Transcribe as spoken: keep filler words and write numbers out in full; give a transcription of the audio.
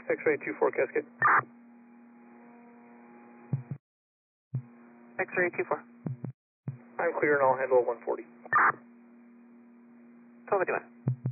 X-ray two four Cascade. X-ray two four. I'm clear and I'll handle one forty. twelve fifty-one.